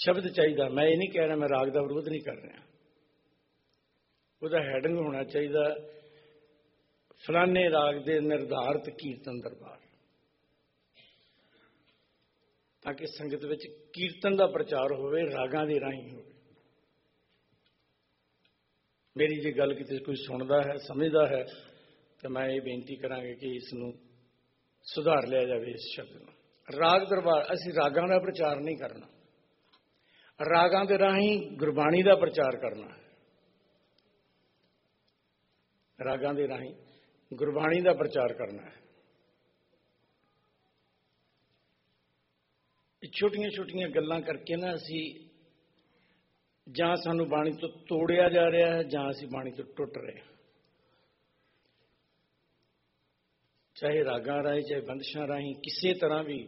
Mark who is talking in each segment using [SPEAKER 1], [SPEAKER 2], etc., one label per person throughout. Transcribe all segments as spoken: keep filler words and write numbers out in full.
[SPEAKER 1] शब्द चाहिए। मैं ये नहीं कह रहा, मैं राग का विरोध नहीं कर रहा। उसका हैडिंग होना चाहिए फलाने राग के निर्धारित कीर्तन दरबार, ताकि संगत विच कीर्तन का प्रचार होवे, रागां दे राहीं होवे। मेरी जे गल किते कोई सुनता है, समझदा है, तो मैं ये बेनती करांगा कि इसनूं सुधार लिया जाए। इस शब्द में राग दरबार, असीं रागां का प्रचार नहीं करना, रागां दे राहीं गुरबाणी का प्रचार करना है। रागां दे राहीं गुरबाणी का प्रचार करना है। छोटियां छोटियां गल्लां करके ना असीं जां सानूं बाणी तो तोड़िया जा रहा है, जां असीं बाणी तो टुट रहे हैं। चाहे रागां राहीं, चाहे बंदिशां राहीं, किसी तरह भी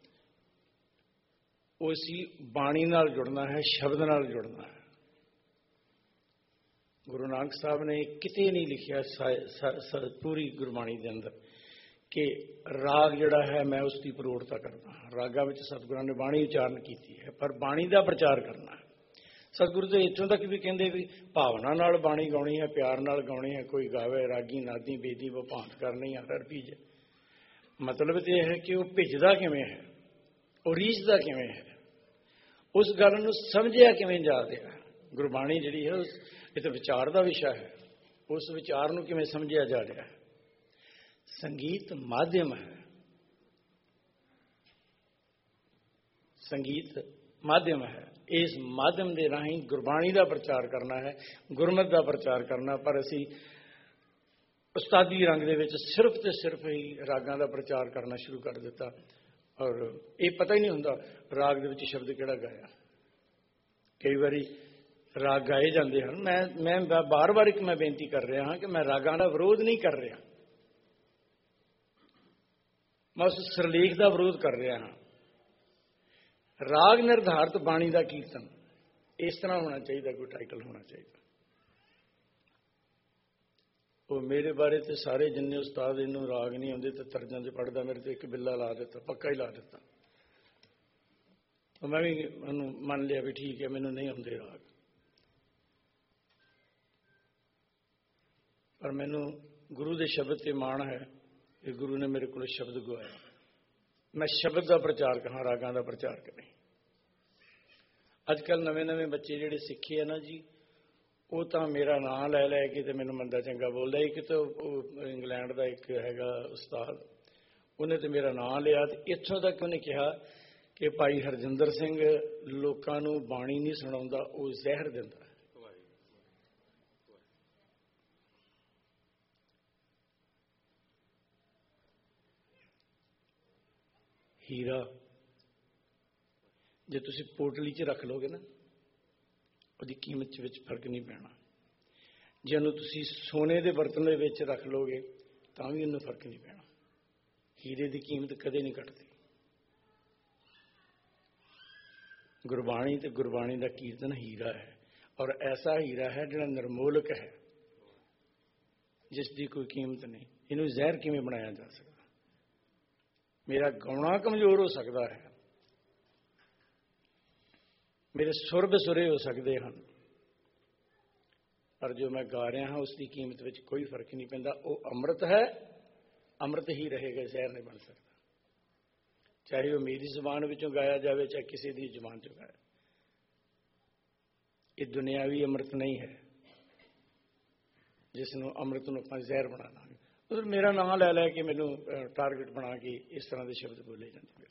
[SPEAKER 1] उसी बाणी नाल जुड़ना है, शब्द नाल जुड़ना है। गुरु नानक साहब ने किते नहीं लिखिया पूरी गुरबाणी के अंदर कि राग जिहड़ा है मैं उसकी प्रौढ़ता करना। रागां विच सतगुरां ने बाणी उचारण की है, पर बाणी का प्रचार करना है। सतगुरु तो इत्थों तक भी कहते भी भावना नाल बाणी गाउणी है, प्यार नाल गाउणी है। कोई गावे रागी नादी बेदी वो भांत करनी हर भीज। मतलब तो यह है कि वह भिजदा किवें है, और रीझदा किवें है, उस गल नूं समझिया किवें जा रहा है। गुरबाणी जिहड़ी है ये तो विचार का विषय है, उस विचार नूं किवें समझिया जा रहा है। संगीत माध्यम है, संगीत माध्यम है। इस माध्यम के राही गुरबाणी का प्रचार करना है, गुरमत का प्रचार करना। पर असी उस्तादी रंग दे विच सिर्फ तो सिर्फ ही रागां का प्रचार करना शुरू कर दिता, और ये पता ही नहीं होंदा राग दे विच शब्द किहड़ा गाया। कई बारी राग गाए जाते हैं। मैं मैं बार बार एक मैं बेनती कर रहा हाँ कि मैं रागां का विरोध नहीं कर रहा, मैं उस सिरलेख का विरोध कर रहा हाँ। राग निर्धारित बाणी का कीर्तन इस तरह होना चाहिए, कोई टाइटल होना चाहिए। वो मेरे बारे तो सारे जिन्ने उस्ताद इनू राग नहीं आते तो तर्जां च पढ़दा, मेरे तो एक बिल्ला ला दिता, पक्का ही ला दिता। तो मैं भी मान लिया भी ठीक है, मैनू नहीं आते राग। पर मैनू गुरु के शब्द से माण है कि गुरु ने मेरे को शब्द गवाया। मैं शब्द का प्रचार कहाँ, रागां का प्रचार करें। अजकल नवे नवे बच्चे जिहड़े सिखे है ना जी, वो तो मेरा नाम लै लैके तो मैनू मंदा चंगा बोलदा। एक तो इंग्लैंड का एक हैगा उस्ताद, उन्हें तो मेरा नाम लिया। इत्थों तक उन्हें कहा कि भाई हरजिंदर सिंह लोकां नूं बाणी नहीं सुणाउंदा, वो जहर दिंदा। हीरा जे तुसीं पोटली च रख लोगे ना, उसकी कीमत विच फर्क नहीं पैना। जे उन्हें तुसीं सोने के बर्तन दे विच रख लोगे तां भी उन्हें फर्क नहीं पैना। हीरे की कीमत कदे नहीं घटती। गुरबाणी ते गुरबाणी का कीर्तन हीरा है, और ऐसा हीरा है जिहड़ा निर्मोलक है, जिसकी कोई कीमत नहीं। इनू जहर किवें बनाया जा सकता। मेरा गाउणा कमजोर हो सकता है, मेरे सुर बेसुरे हो सकते हैं, पर जो मैं गा रहा हाँ उसकी कीमत में कोई फर्क नहीं पैंदा। वो अमृत है, अमृत ही रहेगा, जहर नहीं बन सकता। चाहे वो मेरी जुबान विचों गाया जाए, चाहे किसी की जुबान चो गाया। ये दुनियावी अमृत नहीं है जिसनों अमृत नूं आपां जहर बना लांगे। तो मेरा नाम लै लैके मैनू टारगेट बना के इस तरह के शब्द बोले जाते।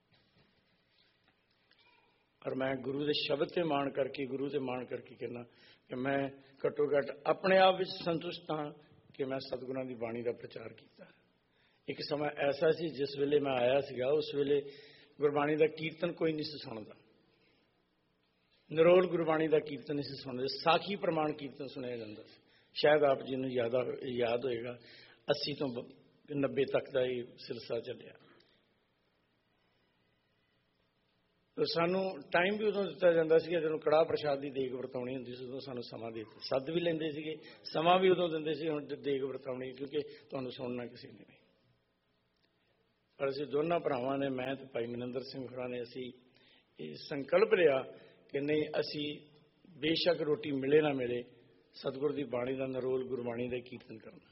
[SPEAKER 1] और मैं गुरु के शब्द से मान करके, गुरु से मान करके कहना कि मैं घट्टो घट अपने आप में संतुष्ट हाँ कि मैं सतगुरां की बाणी का प्रचार किया। एक समय ऐसा सी जिस वेले मैं आया सीगा, उस वेले गुरबाणी का कीर्तन कोई नहीं सी सुनदा। निरोल गुरबाणी का कीर्तन नहीं सी सुनदे, साखी प्रमाण कीर्तन सुनाया जाता सी। शायद आप जी नूं याद याद होएगा अस्सी तो नब्बे तक का ये सिलसिला चलिया। तो सानू टाइम भी उदों दिता जाता सी जदों कड़ाह प्रसाद की देग वरताउणी हुंदी सी, उदों सानू समा दे सद भी लैंदे सीगे, समा भी उदों दिंदे सी। हुण देग वरताउणी क्योंकि तुहानू सुनना किसी ने नहीं। पर असीं दोनों भरावां ने, मैं ते भाई मनिंदर सिंह होरां ने, असीं ਇਹ ਸੰਕਲਪ ਰਿਹਾ ਕਿ ਨਹੀਂ, ਅਸੀਂ ਬੇਸ਼ੱਕ ਰੋਟੀ ਮਿਲੇ ਨਾ ਮਿਲੇ ਸਤਿਗੁਰ ਦੀ ਬਾਣੀ ਦਾ, ਨਰੋਲ ਗੁਰਬਾਣੀ ਦਾ ਕੀਰਤਨ ਕਰਨਾ।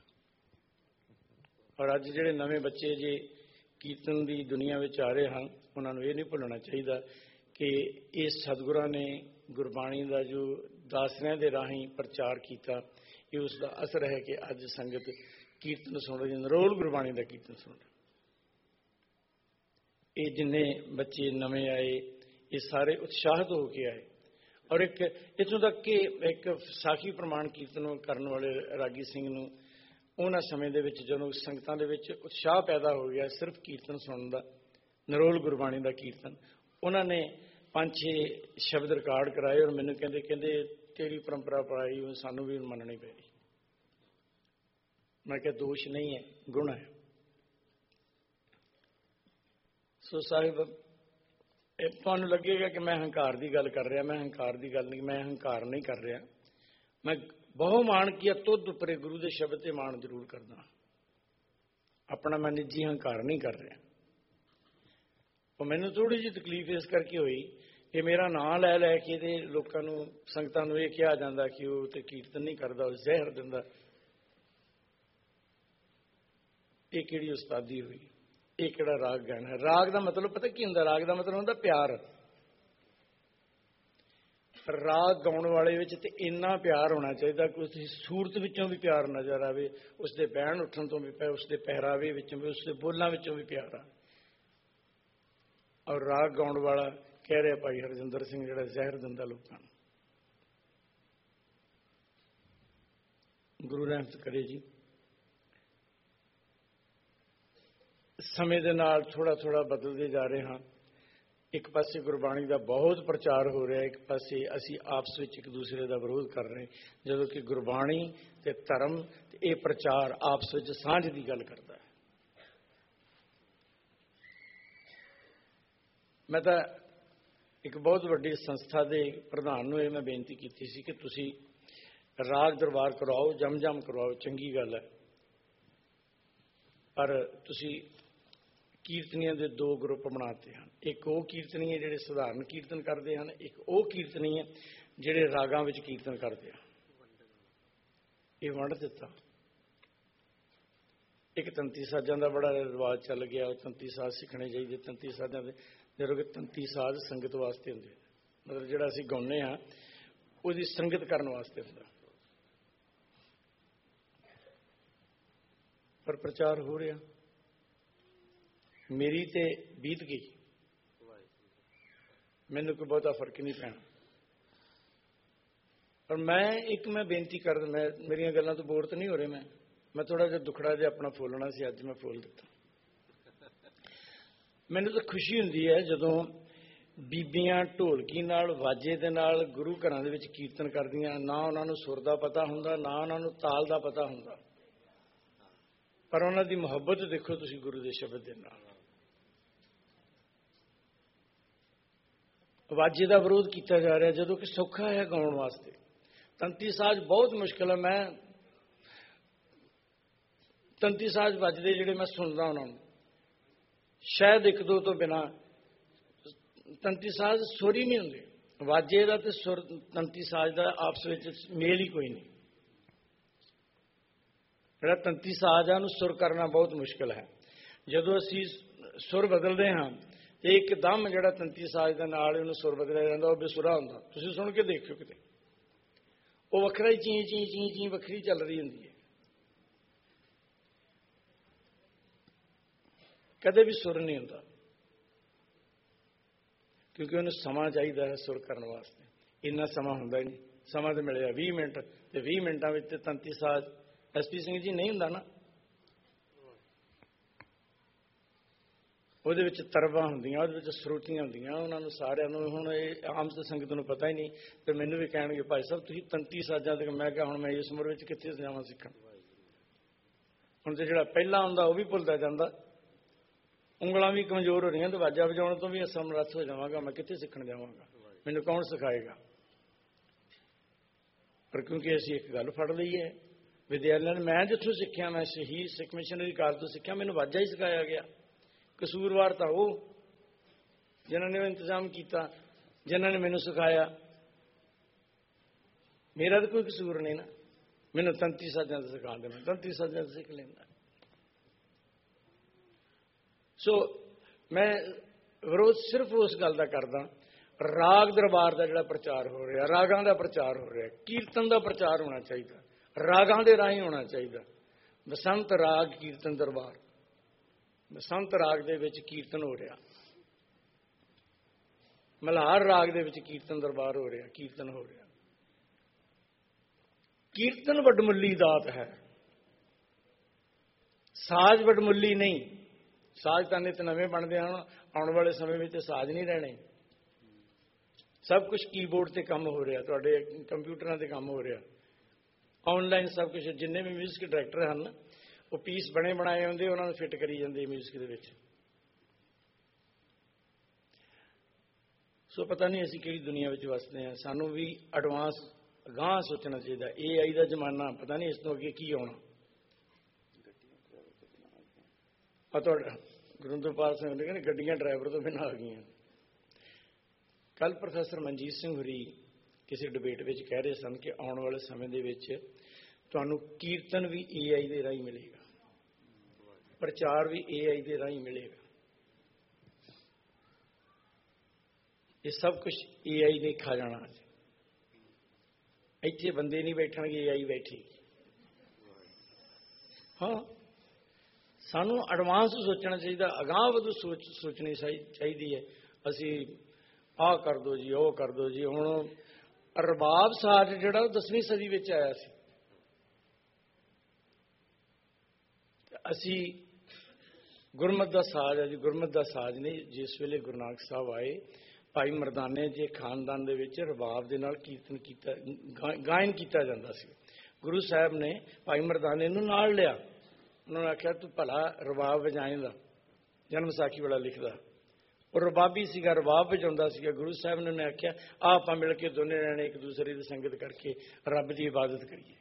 [SPEAKER 1] ਔਰ ਅੱਜ ਜਿਹੜੇ ਨਵੇਂ ਬੱਚੇ ਜੇ ਕੀਰਤਨ ਦੀ ਦੁਨੀਆ ਵਿੱਚ ਆ ਰਹੇ ਹਨ, ਉਹਨਾਂ ਨੂੰ ਇਹ ਨਹੀਂ ਭੁੱਲਣਾ ਚਾਹੀਦਾ ਕਿ ਇਹ ਸਤਿਗੁਰਾਂ ਨੇ ਗੁਰਬਾਣੀ ਦਾ ਜੋ ਦਾਸਰਿਆਂ ਦੇ ਰਾਹੀਂ ਪ੍ਰਚਾਰ ਕੀਤਾ, ਇਹ ਉਸ ਦਾ ਅਸਰ ਹੈ ਕਿ ਅੱਜ ਸੰਗਤ ਕੀਰਤਨ ਸੁਣ ਰਹੀ, ਨਰੋਲ ਗੁਰਬਾਣੀ ਦਾ ਕੀਰਤਨ ਸੁਣ ਰਹੀ। ਇਹ ਜਿੰਨੇ ਬੱਚੇ ਨਵੇਂ ਆਏ, ਇਹ ਸਾਰੇ ਉਤਸ਼ਾਹਿਤ ਹੋ ਕੇ ਆਏ। ਔਰ ਇੱਕ ਇੱਥੋਂ ਤੱਕ ਕਿ ਇੱਕ ਸਾਖੀ ਪ੍ਰਮਾਣ ਕੀਰਤਨ ਕਰਨ ਵਾਲੇ ਰਾਗੀ ਸਿੰਘ ਨੂੰ ਉਹਨਾਂ ਸਮੇਂ ਦੇ ਵਿੱਚ ਜਦੋਂ ਸੰਗਤਾਂ ਦੇ ਵਿੱਚ ਉਤਸ਼ਾਹ ਪੈਦਾ ਹੋ ਗਿਆ ਸਿਰਫ ਕੀਰਤਨ ਸੁਣਨ ਦਾ, ਨਰੋਲ ਗੁਰਬਾਣੀ ਦਾ ਕੀਰਤਨ, ਉਹਨਾਂ ਨੇ ਪੰਜ ਛੇ ਸ਼ਬਦ ਰਿਕਾਰਡ ਕਰਾਏ ਔਰ ਮੈਨੂੰ ਕਹਿੰਦੇ ਕਹਿੰਦੇ ਤੇਰੀ ਪਰੰਪਰਾ ਪਾਈ, ਸਾਨੂੰ ਵੀ ਮੰਨਣੀ ਪਈ। ਮੈਂ ਕਿਹਾ ਦੋਸ਼ ਨਹੀਂ ਹੈ, ਗੁਣ ਹੈ। ਸੋ ਸਾਹਿਬ, ਇਹ ਤੁਹਾਨੂੰ ਲੱਗੇਗਾ ਕਿ ਮੈਂ ਹੰਕਾਰ ਦੀ ਗੱਲ ਕਰ ਰਿਹਾ, ਮੈਂ ਹੰਕਾਰ ਦੀ ਗੱਲ ਨਹੀਂ, ਮੈਂ ਹੰਕਾਰ ਨਹੀਂ ਕਰ ਰਿਹਾ। ਮੈਂ ਬਹੁ ਮਾਣ ਕੀਆ ਤੁਧ ਉਪਰੇ, ਗੁਰੂ ਦੇ ਸ਼ਬਦ ਤੇ ਮਾਣ ਜ਼ਰੂਰ ਕਰਦਾ, ਆਪਣਾ ਮੈਂ ਨਿੱਜੀ ਹੰਕਾਰ ਨਹੀਂ ਕਰ ਰਿਹਾ। ਉਹ ਮੈਨੂੰ ਥੋੜੀ ਜਿਹੀ ਤਕਲੀਫ ਇਸ ਕਰਕੇ ਹੋਈ ਕਿ ਮੇਰਾ ਨਾਂ ਲੈ ਲੈ ਕੇ ਇਹਦੇ ਲੋਕਾਂ ਨੂੰ, ਸੰਗਤਾਂ ਨੂੰ ਇਹ ਕਿਹਾ ਜਾਂਦਾ ਕਿ ਉਹ ਤੇ ਕੀਰਤਨ ਨਹੀਂ ਕਰਦਾ, ਉਹ ਜ਼ਹਿਰ ਦਿੰਦਾ। ਇਹ ਕਿਹੜੀ ਉਸਤਾਦੀ ਹੋਈ? ਇਹ ਕਿਹੜਾ ਰਾਗ ਗਾਇਨ ਹੈ? ਰਾਗ ਦਾ ਮਤਲਬ ਪਤਾ ਕੀ ਹੁੰਦਾ? ਰਾਗ ਦਾ ਮਤਲਬ ਹੁੰਦਾ ਪਿਆਰ। ਰਾਗ ਗਾਉਣ ਵਾਲੇ ਵਿੱਚ ਤੇ ਇੰਨਾ ਪਿਆਰ ਹੋਣਾ ਚਾਹੀਦਾ ਕਿ ਉਸਦੀ ਸੂਰਤ ਵਿੱਚੋਂ ਵੀ ਪਿਆਰ ਨਜ਼ਰ ਆਵੇ, ਉਸਦੇ ਬਹਿਣ ਉੱਠਣ ਤੋਂ ਵੀ, ਉਸਦੇ ਪਹਿਰਾਵੇ ਵਿੱਚੋਂ ਵੀ, ਉਸਦੇ ਬੋਲਾਂ ਵਿੱਚੋਂ ਵੀ ਪਿਆਰ ਆ। ਔਰ ਰਾਗ ਗਾਉਣ ਵਾਲਾ ਕਹਿ ਰਿਹਾ ਭਾਈ ਹਰਜਿੰਦਰ ਸਿੰਘ, ਜਿਹੜਾ ਜ਼ਹਿਰ ਦਿੰਦਾ ਲੋਕਾਂ ਨੂੰ। ਗੁਰੂ ਰਹਿਮਤ ਕਰੇ ਜੀ। ਸਮੇਂ ਦੇ ਨਾਲ ਥੋੜਾ ਥੋੜਾ ਬਦਲਦੇ ਜਾ ਰਹੇ ਹਾਂ। ਇੱਕ ਪਾਸੇ ਗੁਰਬਾਣੀ ਦਾ ਬਹੁਤ ਪ੍ਰਚਾਰ ਹੋ ਰਿਹਾ, ਇੱਕ ਪਾਸੇ ਅਸੀਂ ਆਪਸ ਵਿੱਚ ਇੱਕ ਦੂਸਰੇ ਦਾ ਵਿਰੋਧ ਕਰ ਰਹੇ, ਜਦੋਂ ਕਿ ਗੁਰਬਾਣੀ ਤੇ ਧਰਮ ਤੇ ਇਹ ਪ੍ਰਚਾਰ ਆਪਸ ਵਿੱਚ ਸਾਂਝ ਦੀ ਗੱਲ ਕਰਦਾ ਹੈ। ਮੈਂ ਤਾਂ ਇੱਕ ਬਹੁਤ ਵੱਡੀ ਸੰਸਥਾ ਦੇ ਪ੍ਰਧਾਨ ਨੂੰ ਇਹ ਮੈਂ ਬੇਨਤੀ ਕੀਤੀ ਸੀ ਕਿ ਤੁਸੀਂ ਰਾਗ ਦਰਬਾਰ ਕਰਵਾਓ, ਜਮ ਜਮ ਕਰਵਾਓ, ਚੰਗੀ ਗੱਲ ਹੈ, ਪਰ ਤੁਸੀਂ ਕੀਰਤਨੀਆਂ ਦੇ ਦੋ ਗਰੁੱਪ ਬਣਾਤੇ ਹਨ। ਇੱਕ ਉਹ ਕੀਰਤਨੀਏ ਜਿਹੜੇ ਸਧਾਰਨ ਕੀਰਤਨ ਕਰਦੇ ਹਨ, ਇੱਕ ਉਹ ਕੀਰਤਨੀਏ ਜਿਹੜੇ ਰਾਗਾਂ ਵਿੱਚ ਕੀਰਤਨ ਕਰਦੇ ਆ। ਇਹ ਵੰਡ ਦਿੱਤਾ। ਇੱਕ ਤੰਤੀ ਸਾਜ਼ਾਂ ਦਾ ਬੜਾ ਰਿਵਾਜ ਚੱਲ ਗਿਆ, ਉਹ ਤੰਤੀ ਸਾਜ਼ ਸਿੱਖਣੇ ਚਾਹੀਦੇ। ਤੰਤੀ ਸਾਜ਼ਾਂ ਦੇ ਜਦੋਂ ਕਿ ਤੰਤੀ ਸਾਜ਼ ਸੰਗਤ ਵਾਸਤੇ ਹੁੰਦੇ, ਮਤਲਬ ਜਿਹੜਾ ਅਸੀਂ ਗਾਉਂਦੇ ਹਾਂ ਉਹਦੀ ਸੰਗਤ ਕਰਨ ਵਾਸਤੇ ਹੁੰਦਾ। ਪਰ ਪ੍ਰਚਾਰ ਹੋ ਰਿਹਾ, ਮੇਰੀ ਤੇ ਬੀਤ ਗਈ, ਮੈਨੂੰ ਕੋਈ ਬਹੁਤਾ ਫਰਕ ਨਹੀਂ ਪੈਣਾ। ਪਰ ਮੈਂ ਇੱਕ ਮੈਂ ਬੇਨਤੀ ਕਰ, ਮੈਂ ਮੇਰੀਆਂ ਗੱਲਾਂ ਤੋਂ ਬੋਰ ਤਾਂ ਨਹੀਂ ਹੋ ਰਹੇ, ਮੈਂ ਮੈਂ ਥੋੜਾ ਜਿਹਾ ਦੁਖੜਾ ਜਿਹਾ ਆਪਣਾ ਫੋਲਣਾ ਸੀ, ਅੱਜ ਮੈਂ ਫੋਲ ਦਿੱਤਾ। ਮੈਨੂੰ ਤਾਂ ਖੁਸ਼ੀ ਹੁੰਦੀ ਹੈ ਜਦੋਂ ਬੀਬੀਆਂ ਢੋਲਕੀ ਨਾਲ, ਵਾਜੇ ਦੇ ਨਾਲ ਗੁਰੂ ਘਰਾਂ ਦੇ ਵਿੱਚ ਕੀਰਤਨ ਕਰਦੀਆਂ। ਨਾ ਉਹਨਾਂ ਨੂੰ ਸੁਰ ਦਾ ਪਤਾ ਹੁੰਦਾ, ਨਾ ਉਹਨਾਂ ਨੂੰ ਤਾਲ ਦਾ ਪਤਾ ਹੁੰਦਾ, ਪਰ ਉਹਨਾਂ ਦੀ ਮੁਹੱਬਤ ਦੇਖੋ ਤੁਸੀਂ ਗੁਰੂ ਦੇ ਸ਼ਬਦ ਦੇ ਨਾਲ। ਵਾਜੇ ਦਾ ਵਿਰੋਧ ਕੀਤਾ ਜਾ ਰਿਹਾ ਜਦੋਂ ਕਿ ਸੌਖਾ ਹੈ ਗਾਉਣ ਵਾਸਤੇ। ਤੰਤੀ ਸਾਜ਼ ਬਹੁਤ ਮੁਸ਼ਕਿਲ ਹੈ। ਮੈਂ ਤੰਤੀ ਸਾਜ਼ ਵੱਜਦੇ ਜਿਹੜੇ ਮੈਂ ਸੁਣਦਾ ਉਹਨਾਂ ਨੂੰ, ਸ਼ਾਇਦ ਇੱਕ ਦੋ ਤੋਂ ਬਿਨਾਂ ਤੰਤੀ ਸਾਜ਼ ਸੁਰ ਹੀ ਨਹੀਂ ਹੁੰਦੇ। ਵਾਜੇ ਦਾ ਤੇ ਸੁਰ, ਤੰਤੀ ਸਾਜ਼ ਦਾ ਆਪਸ ਵਿੱਚ ਮੇਲ ਹੀ ਕੋਈ ਨਹੀਂ। ਜਿਹੜਾ ਤੰਤੀ ਸਾਜ਼ ਆ ਉਹਨੂੰ ਸੁਰ ਕਰਨਾ ਬਹੁਤ ਮੁਸ਼ਕਿਲ ਹੈ। ਜਦੋਂ ਅਸੀਂ ਸੁਰ ਬਦਲਦੇ ਹਾਂ ਤੇ ਇੱਕਦਮ ਜਿਹੜਾ ਤੰਤੀ ਸਾਜ਼ ਦੇ ਨਾਲ ਉਹਨੂੰ ਸੁਰ ਬਦਲਿਆ ਜਾਂਦਾ, ਉਹ ਬੇਸੁਰਾ ਹੁੰਦਾ। ਤੁਸੀਂ ਸੁਣ ਕੇ ਦੇਖਿਓ ਕਿਤੇ, ਉਹ ਵੱਖਰਾ ਹੀ ਚੀਂ ਚੀਂ ਚੀਂ ਚੀਂ ਵੱਖਰੀ ਚੱਲ ਰਹੀ ਹੁੰਦੀ ਹੈ, ਕਦੇ ਵੀ ਸੁਰ ਨਹੀਂ ਹੁੰਦਾ, ਕਿਉਂਕਿ ਉਹਨੂੰ ਸਮਾਂ ਚਾਹੀਦਾ ਹੈ ਸੁਰ ਕਰਨ ਵਾਸਤੇ। ਇੰਨਾ ਸਮਾਂ ਹੁੰਦਾ ਹੀ ਨਹੀਂ। ਸਮਾਂ ਤਾਂ ਮਿਲਿਆ ਵੀਹ ਮਿੰਟ, ਤੇ ਵੀਹ ਮਿੰਟਾਂ ਵਿੱਚ ਤੇ ਤੰਤੀ ਸਾਜ਼ ਐਸ ਪੀ ਸਿੰਘ ਜੀ ਨਹੀਂ ਹੁੰਦਾ ਨਾ। ਉਹਦੇ ਵਿੱਚ ਤਰਬਾਂ ਹੁੰਦੀਆਂ, ਉਹਦੇ ਵਿੱਚ ਸਰੋਤੀਆਂ ਹੁੰਦੀਆਂ, ਉਹਨਾਂ ਨੂੰ ਸਾਰਿਆਂ ਨੂੰ, ਹੁਣ ਇਹ ਆਮ ਸੰਗਤ ਨੂੰ ਪਤਾ ਹੀ ਨਹੀਂ। ਤੇ ਮੈਨੂੰ ਵੀ ਕਹਿਣਗੇ ਭਾਈ ਸਾਹਿਬ ਤੁਸੀਂ ਤੰਤੀ ਸਾਜ਼ਾਂ ਤੇ, ਮੈਂ ਕਿਹਾ ਹੁਣ ਮੈਂ ਇਸ ਉਮਰ ਵਿੱਚ ਕਿੱਥੇ ਜਾਵਾਂ ਸਿੱਖਣ। ਹੁਣ ਤੇ ਜਿਹੜਾ ਪਹਿਲਾਂ ਹੁੰਦਾ ਉਹ ਵੀ ਭੁੱਲਦਾ ਜਾਂਦਾ, ਉਂਗਲਾਂ ਵੀ ਕਮਜ਼ੋਰ ਹੋ ਰਹੀਆਂ, ਤੇ ਵਾਜਾ ਵਜਾਉਣ ਤੋਂ ਵੀ ਅਸਮਰੱਥ ਹੋ ਜਾਵਾਂਗਾ। ਮੈਂ ਕਿੱਥੇ ਸਿੱਖਣ ਜਾਵਾਂਗਾ, ਮੈਨੂੰ ਕੌਣ ਸਿਖਾਏਗਾ? ਪਰ ਕਿਉਂਕਿ ਅਸੀਂ ਇੱਕ ਗੱਲ ਫੜ ਲਈ ਹੈ ਵਿਦਿਆਲਿਆਂ ਨੇ, ਮੈਂ ਜਿੱਥੋਂ ਸਿੱਖਿਆ, ਮੈਂ ਸ਼ਹੀਦ ਸਿੱਖ ਮਿਸ਼ਨਰੀ ਕਾਲਜ ਤੋਂ ਸਿੱਖਿਆ, ਮੈਨੂੰ ਵਾਜਾ ਹੀ ਸਿਖਾਇਆ ਗਿਆ। ਕਸੂਰਵਾਰ ਤਾਂ ਉਹ ਜਿਨ੍ਹਾਂ ਨੇ ਇੰਤਜ਼ਾਮ ਕੀਤਾ, ਜਿਨ੍ਹਾਂ ਨੇ ਮੈਨੂੰ ਸਿਖਾਇਆ। ਮੇਰਾ ਤਾਂ ਕੋਈ ਕਸੂਰ ਨਹੀਂ ਨਾ। ਮੈਨੂੰ ਤੰਤੀ ਸਾਜ਼ਾਂ ਦਾ ਸਿਖਾ ਦੇਣਾ, ਤੰਤੀ ਸਾਜ਼ਾਂ ਦਾ ਸਿੱਖ ਲੈਂਦਾ। ਸੋ ਮੈਂ ਵਿਰੋਧ ਸਿਰਫ ਉਸ ਗੱਲ ਦਾ ਕਰਦਾ, ਰਾਗ ਦਰਬਾਰ ਦਾ ਜਿਹੜਾ ਪ੍ਰਚਾਰ ਹੋ ਰਿਹਾ, ਰਾਗਾਂ ਦਾ ਪ੍ਰਚਾਰ ਹੋ ਰਿਹਾ, ਕੀਰਤਨ ਦਾ ਪ੍ਰਚਾਰ ਹੋਣਾ ਚਾਹੀਦਾ, ਰਾਗਾਂ ਦੇ ਰਾਹੀਂ ਹੋਣਾ ਚਾਹੀਦਾ। ਬਸੰਤ ਰਾਗ ਕੀਰਤਨ ਦਰਬਾਰ, ਬਸੰਤ ਰਾਗ ਦੇ ਵਿੱਚ ਕੀਰਤਨ ਹੋ ਰਿਹਾ, ਮਲਹਾਰ ਰਾਗ ਦੇ ਵਿੱਚ ਕੀਰਤਨ ਦਰਬਾਰ ਹੋ ਰਿਹਾ, ਕੀਰਤਨ ਹੋ ਰਿਹਾ। ਕੀਰਤਨ ਵਡਮੁੱਲੀ ਦਾਤ ਹੈ, ਸਾਜ਼ ਵਡਮੁੱਲੀ ਨਹੀਂ। ਸਾਜ਼ ਤਾਂ ਨਿਤ ਨਵੇਂ ਬਣਦੇ ਹਨ, ਆਉਣ ਵਾਲੇ ਸਮੇਂ ਵਿੱਚ ਸਾਜ਼ ਨਹੀਂ ਰਹਿਣੇ। ਸਭ ਕੁਝ ਕੀਬੋਰਡ ਤੇ ਕੰਮ ਹੋ ਰਿਹਾ, ਤੁਹਾਡੇ ਕੰਪਿਊਟਰਾਂ ਤੇ ਕੰਮ ਹੋ ਰਿਹਾ, ਆਨਲਾਈਨ ਸਭ ਕੁਝ। ਜਿੰਨੇ ਵੀ ਮਿਊਜ਼ਿਕ ਡਾਇਰੈਕਟਰ ਹਨ ਉਹ ਪੀਸ ਬਣੇ ਬਣਾਏ ਹੁੰਦੇ, ਉਹਨਾਂ ਨੂੰ ਫਿੱਟ ਕਰੀ ਜਾਂਦੇ ਮਿਊਜ਼ਿਕ ਦੇ ਵਿੱਚ। ਸੋ ਪਤਾ ਨਹੀਂ ਅਸੀਂ ਕਿਹੜੀ ਦੁਨੀਆ ਵਿੱਚ ਵਸਦੇ ਹਾਂ। ਸਾਨੂੰ ਵੀ ਐਡਵਾਂਸ ਅਗਾਂਹ ਸੋਚਣਾ ਚਾਹੀਦਾ। ਏ ਆਈ ਦਾ ਜ਼ਮਾਨਾ, ਪਤਾ ਨਹੀਂ ਇਸ ਤੋਂ ਅੱਗੇ ਕੀ ਆਉਣਾ। ਆ ਤੁਹਾਡਾ ਗੁਰਿੰਦਰਪਾਲ ਸਿੰਘ ਨੇ ਕਹਿੰਦੇ ਗੱਡੀਆਂ ਡਰਾਈਵਰ ਤੋਂ ਬਿਨਾਂ ਆ ਗਈਆਂ। ਕੱਲ ਪ੍ਰੋਫੈਸਰ ਮਨਜੀਤ ਸਿੰਘ ਹੋਰੀ ਕਿਸੇ ਡਿਬੇਟ ਵਿੱਚ ਕਹਿ ਰਹੇ ਸਨ ਕਿ ਆਉਣ ਵਾਲੇ ਸਮੇਂ ਦੇ ਵਿੱਚ ਤੁਹਾਨੂੰ ਕੀਰਤਨ ਵੀ ਏ ਆਈ ਦੇ ਰਾਹੀਂ ਮਿਲੇਗਾ, ਪ੍ਰਚਾਰ ਵੀ ਏ ਆਈ ਦੇ ਰਾਹੀਂ ਮਿਲੇਗਾ। ਇਹ ਸਭ ਕੁਝ ਏ ਆਈ ਨੇ ਖਾ ਜਾਣਾ। ਇੱਥੇ ਬੰਦੇ ਨਹੀਂ ਬੈਠਣਗੇ, ਏ ਆਈ ਬੈਠੇਗੀ। ਹਾਂ, ਸਾਨੂੰ ਐਡਵਾਂਸ ਸੋਚਣਾ ਚਾਹੀਦਾ, ਅਗਾਂਹ ਵਧੂ ਸੋਚ ਸੋਚਣੀ ਚਾਹੀਦੀ ਹੈ। ਅਸੀਂ ਆਹ ਕਰ ਦਿਓ ਜੀ, ਉਹ ਕਰ ਦਿਓ ਜੀ। ਹੁਣ ਰਬਾਬ ਸਾਜ਼ ਜਿਹੜਾ ਉਹ ਦਸਵੀਂ ਸਦੀ ਵਿੱਚ ਆਇਆ ਸੀ। ਅਸੀਂ ਗੁਰਮਤਿ ਦਾ ਸਾਜ਼ ਹੈ ਜੀ, ਗੁਰਮਤਿ ਦਾ ਸਾਜ਼ ਨਹੀਂ। ਜਿਸ ਵੇਲੇ ਗੁਰੂ ਨਾਨਕ ਸਾਹਿਬ ਆਏ, ਭਾਈ ਮਰਦਾਨੇ ਜੇ ਖਾਨਦਾਨ ਦੇ ਵਿੱਚ ਰਬਾਬ ਦੇ ਨਾਲ ਕੀਰਤਨ ਕੀਤਾ, ਗਾਇਨ ਕੀਤਾ ਜਾਂਦਾ ਸੀ। ਗੁਰੂ ਸਾਹਿਬ ਨੇ ਭਾਈ ਮਰਦਾਨੇ ਨੂੰ ਨਾਲ ਲਿਆ, ਉਹਨਾਂ ਨੇ ਆਖਿਆ ਤੂੰ ਭਲਾ ਰਬਾਬ ਵਜਾਏਂਦਾ। ਜਨਮ ਸਾਖੀ ਵਾਲਾ ਲਿਖਦਾ, ਉਹ ਰਬਾਬੀ ਸੀਗਾ, ਰਬਾਬ ਵਜਾਉਂਦਾ ਸੀਗਾ। ਗੁਰੂ ਸਾਹਿਬ ਨੇ ਆਖਿਆ ਆ ਆਪਾਂ ਮਿਲ ਕੇ ਦੋਨੇ ਜਣੇ ਇੱਕ ਦੂਸਰੇ ਦੀ ਸੰਗਤ ਕਰਕੇ ਰੱਬ ਦੀ ਇਬਾਦਤ ਕਰੀਏ।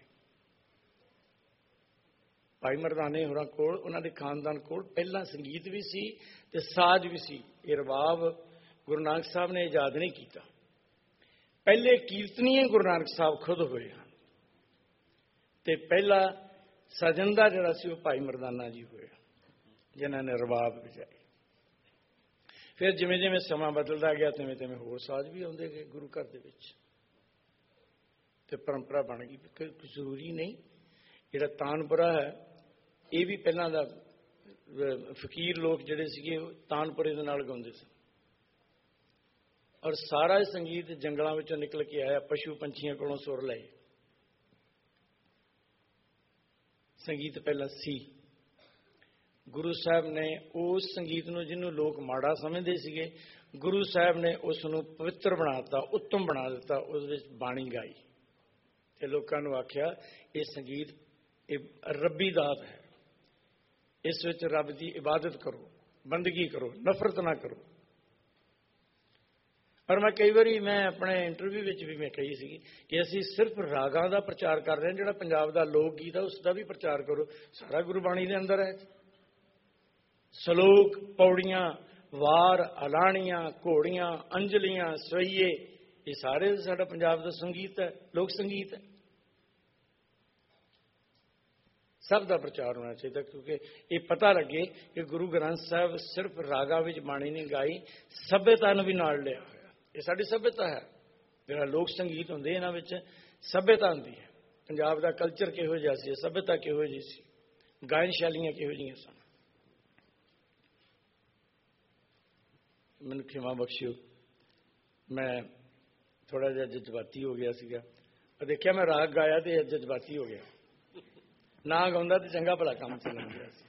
[SPEAKER 1] ਭਾਈ ਮਰਦਾਨੇ ਹੋਰਾਂ ਕੋਲ, ਉਹਨਾਂ ਦੇ ਖਾਨਦਾਨ ਕੋਲ ਪਹਿਲਾਂ ਸੰਗੀਤ ਵੀ ਸੀ ਤੇ ਸਾਜ਼ ਵੀ ਸੀ। ਇਹ ਰਬਾਬ ਗੁਰੂ ਨਾਨਕ ਸਾਹਿਬ ਨੇ ਇਜਾਦ ਨਹੀਂ ਕੀਤਾ। ਪਹਿਲੇ ਕੀਰਤਨੀਏ ਗੁਰੂ ਨਾਨਕ ਸਾਹਿਬ ਖੁਦ ਹੋਏ ਹਨ ਤੇ ਪਹਿਲਾ ਸਜਨ ਦਾ ਜਿਹੜਾ ਸੀ ਉਹ ਭਾਈ ਮਰਦਾਨਾ ਜੀ ਹੋਇਆ, ਜਿਨ੍ਹਾਂ ਨੇ ਰਬਾਬ ਵਜਾਏ। ਫਿਰ ਜਿਵੇਂ ਜਿਵੇਂ ਸਮਾਂ ਬਦਲਦਾ ਗਿਆ ਤਿਵੇਂ ਤਿਵੇਂ ਹੋਰ ਸਾਜ਼ ਵੀ ਆਉਂਦੇ ਗਏ ਗੁਰੂ ਘਰ ਦੇ ਵਿੱਚ ਤੇ ਪਰੰਪਰਾ ਬਣ ਗਈ। ਕੋਈ ਜ਼ਰੂਰੀ ਨਹੀਂ। ਜਿਹੜਾ ਤਾਨਪੁਰਾ ਹੈ, ਇਹ ਵੀ ਪਹਿਲਾਂ ਦਾ ਫਕੀਰ ਲੋਕ ਜਿਹੜੇ ਸੀਗੇ ਉਹ ਤਾਨਪੁਰੇ ਦੇ ਨਾਲ ਗਾਉਂਦੇ ਸਨ। ਔਰ ਸਾਰਾ ਇਹ ਸੰਗੀਤ ਜੰਗਲਾਂ ਵਿੱਚੋਂ ਨਿਕਲ ਕੇ ਆਇਆ, ਪਸ਼ੂ ਪੰਛੀਆਂ ਕੋਲੋਂ ਸੁਰ ਲਏ। ਸੰਗੀਤ ਪਹਿਲਾਂ ਸੀ। ਗੁਰੂ ਸਾਹਿਬ ਨੇ ਉਸ ਸੰਗੀਤ ਨੂੰ, ਜਿਹਨੂੰ ਲੋਕ ਮਾੜਾ ਸਮਝਦੇ ਸੀਗੇ, ਗੁਰੂ ਸਾਹਿਬ ਨੇ ਉਸ ਨੂੰ ਪਵਿੱਤਰ ਬਣਾ ਦਿੱਤਾ, ਉੱਤਮ ਬਣਾ ਦਿੱਤਾ। ਉਸ ਵਿੱਚ ਬਾਣੀ ਗਾਈ ਤੇ ਲੋਕਾਂ ਨੂੰ ਆਖਿਆ ਇਹ ਸੰਗੀਤ ਇਹ ਰੱਬੀ ਦਾਤ ਹੈ, ਇਸ ਵਿੱਚ ਰੱਬ ਦੀ ਇਬਾਦਤ ਕਰੋ, ਬੰਦਗੀ ਕਰੋ, ਨਫ਼ਰਤ ਨਾ ਕਰੋ। ਪਰ ਮੈਂ ਕਈ ਵਾਰੀ ਮੈਂ ਆਪਣੇ ਇੰਟਰਵਿਊ ਵਿੱਚ ਵੀ ਮੈਂ ਕਹੀ ਸੀ ਕਿ ਅਸੀਂ ਸਿਰਫ ਰਾਗਾਂ ਦਾ ਪ੍ਰਚਾਰ ਕਰ ਰਹੇ ਹਾਂ। ਜਿਹੜਾ ਪੰਜਾਬ ਦਾ ਲੋਕ ਗੀਤ ਹੈ ਉਸ ਦਾ ਵੀ ਪ੍ਰਚਾਰ ਕਰੋ, ਸਾਰਾ ਗੁਰਬਾਣੀ ਦੇ ਅੰਦਰ ਹੈ। ਸਲੋਕ, ਪੌੜੀਆਂ, ਵਾਰ, ਅਲਾਣੀਆਂ, ਘੋੜੀਆਂ, ਅੰਜਲੀਆਂ, ਸਵਈਏ, ਇਹ ਸਾਰੇ ਸਾਡਾ ਪੰਜਾਬ ਦਾ ਸੰਗੀਤ ਹੈ, ਲੋਕ ਸੰਗੀਤ ਹੈ। ਸਭ ਦਾ ਪ੍ਰਚਾਰ ਹੋਣਾ ਚਾਹੀਦਾ, ਕਿਉਂਕਿ ਇਹ ਪਤਾ ਲੱਗੇ ਕਿ ਗੁਰੂ ਗ੍ਰੰਥ ਸਾਹਿਬ ਸਿਰਫ ਰਾਗਾਂ ਵਿੱਚ ਬਾਣੀ ਨਹੀਂ ਗਾਈ, ਸੱਭਿਅਤਾ ਨੂੰ ਵੀ ਨਾਲ ਲਿਆ ਹੋਇਆ। ਇਹ ਸਾਡੀ ਸੱਭਿਅਤਾ ਹੈ। ਜਿਹੜਾ ਲੋਕ ਸੰਗੀਤ ਹੁੰਦੇ ਇਹਨਾਂ ਵਿੱਚ ਸੱਭਿਅਤਾ ਹੁੰਦੀ ਹੈ। ਪੰਜਾਬ ਦਾ ਕਲਚਰ ਕਿਹੋ ਜਿਹਾ ਸੀ, ਸੱਭਿਅਤਾ ਕਿਹੋ ਜਿਹੀ ਸੀ, ਗਾਇਨ ਸ਼ੈਲੀਆਂ ਕਿਹੋ ਜਿਹੀਆਂ ਸਨ। ਮੈਨੂੰ ਖਿਮਾ ਬਖਸ਼ਿਓ, ਮੈਂ ਥੋੜਾ ਜਿਹਾ ਜਜ਼ਬਾਤੀ ਹੋ ਗਿਆ ਸੀਗਾ। ਦੇਖਿਆ ਮੈਂ ਰਾਗ ਗਾਇਆ ਤੇ ਜਜ਼ਬਾਤੀ ਹੋ ਗਿਆ। ਨਾ ਗਾਉਂਦਾ ਤੇ ਚੰਗਾ ਭਲਾ ਕੰਮ ਚੱਲਣ ਗਿਆ ਸੀ।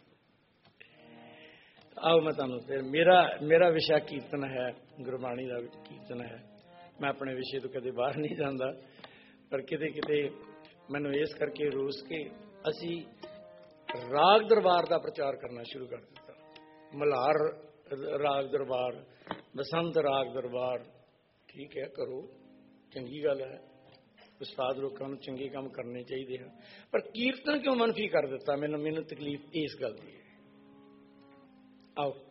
[SPEAKER 1] ਆਓ ਮੈਂ ਤੁਹਾਨੂੰ ਫਿਰ ਮੇਰਾ ਮੇਰਾ ਵਿਸ਼ਾ ਕੀਰਤਨ ਹੈ, ਗੁਰਬਾਣੀ ਦਾ ਕੀਰਤਨ ਹੈ। ਮੈਂ ਆਪਣੇ ਵਿਸ਼ੇ ਤੋਂ ਕਦੇ ਬਾਹਰ ਨਹੀਂ ਜਾਂਦਾ, ਪਰ ਕਿਤੇ ਕਿਤੇ ਮੈਨੂੰ ਇਸ ਕਰਕੇ ਰੋਸ ਕੇ ਅਸੀਂ ਰਾਗ ਦਰਬਾਰ ਦਾ ਪ੍ਰਚਾਰ ਕਰਨਾ ਸ਼ੁਰੂ ਕਰ ਦਿੱਤਾ। ਮਲਹਾਰ ਰਾਗ ਦਰਬਾਰ, ਬਸੰਤ ਰਾਗ ਦਰਬਾਰ, ਠੀਕ ਹੈ, ਕਰੋ, ਚੰਗੀ ਗੱਲ ਹੈ। ਉਸਤਾਦ ਲੋਕਾਂ ਨੂੰ ਚੰਗੇ ਕੰਮ ਕਰਨੇ ਚਾਹੀਦੇ ਹਨ, ਪਰ ਕੀਰਤਨ ਕਿਉਂ ਮਨਫੀ ਕਰ ਦਿੱਤਾ? ਮੈਨੂੰ ਮੈਨੂੰ ਤਕਲੀਫ ਇਸ ਗੱਲ ਦੀ ਹੈ। ਆਓ